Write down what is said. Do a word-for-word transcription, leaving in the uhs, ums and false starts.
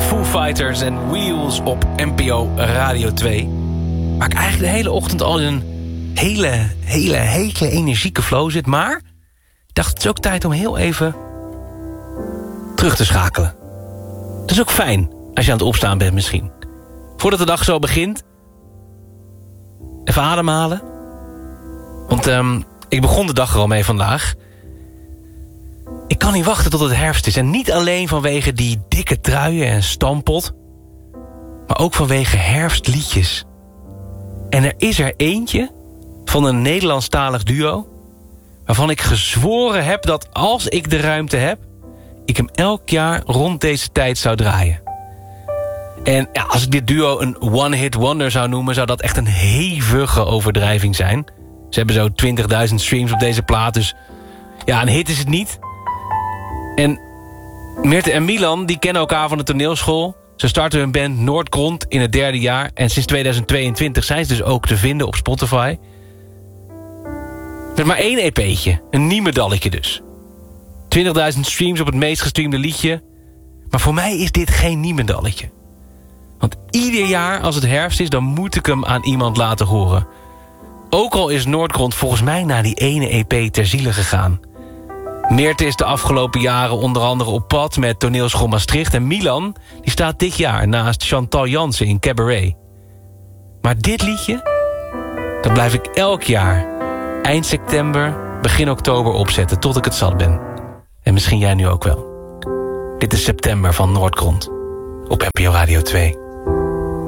Foo Fighters en Wheels op N P O Radio twee. Waar ik eigenlijk de hele ochtend al in een hele, hele, hele energieke flow zit. Maar ik dacht, het is ook tijd om heel even terug te schakelen. Dat is ook fijn als je aan het opstaan bent misschien. Voordat de dag zo begint, even ademhalen. Want um, ik begon de dag er al mee vandaag. Ik kan niet wachten tot het herfst is. En niet alleen vanwege die dikke truien en stampot, maar ook vanwege herfstliedjes. En er is er eentje van een Nederlandstalig duo waarvan ik gezworen heb dat als ik de ruimte heb, ik hem elk jaar rond deze tijd zou draaien. En ja, als ik dit duo een one-hit wonder zou noemen, zou dat echt een hevige overdrijving zijn. Ze hebben zo twintigduizend streams op deze plaat, dus ja, een hit is het niet. En Meerte en Milan, die kennen elkaar van de toneelschool. Ze starten hun band Noordgrond in het derde jaar. En sinds tweeduizend tweeëntwintig zijn ze dus ook te vinden op Spotify. Met maar één E P'tje. Een niemendalletje dus. twintigduizend streams op het meest gestreamde liedje. Maar voor mij is dit geen niemendalletje. Want ieder jaar als het herfst is, dan moet ik hem aan iemand laten horen. Ook al is Noordgrond volgens mij na die ene E P ter ziele gegaan. Meerte is de afgelopen jaren onder andere op pad met Toneelschool Maastricht. En Milan die staat dit jaar naast Chantal Jansen in Cabaret. Maar dit liedje, dat blijf ik elk jaar eind september, begin oktober opzetten tot ik het zat ben. En misschien jij nu ook wel. Dit is September van Noordgrond op N P O Radio twee.